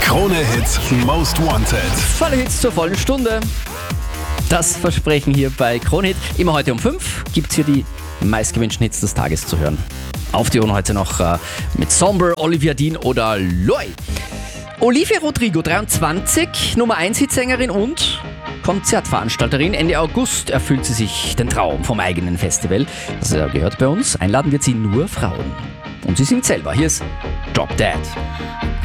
Krone Hits Most Wanted. Volle Hits zur vollen Stunde. Das Versprechen hier bei Krone Hit. Immer heute um 5 gibt es hier die meistgewünschten Hits des Tages zu hören. Auf die Ohren heute noch mit Somber, Olivia Dean oder Loy. Olivia Rodrigo, 23, Nummer 1 Hitsängerin und Konzertveranstalterin. Ende August erfüllt sie sich den Traum vom eigenen Festival. Das gehört bei uns. Einladen wird sie nur Frauen. Und sie singt selber. Hier ist Drop Dead.